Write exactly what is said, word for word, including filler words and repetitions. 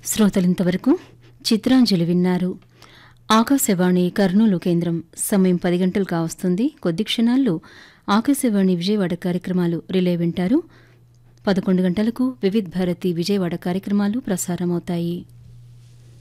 శ్రోతలింతవరకు చిత్రాంజలి విన్నారు. ఆకాశవాణి కర్నూలు కేంద్రం. సమయం పది గంటలు కావస్తుంది. కొద్ది క్షణాల్లో ఆకాశవాణి విజయవాడ కార్యక్రమాలు రిలే వింటారు. పదకొండు గంటలకు వివిధ్ భారతి విజయవాడ కార్యక్రమాలు ప్రసారమవుతాయి.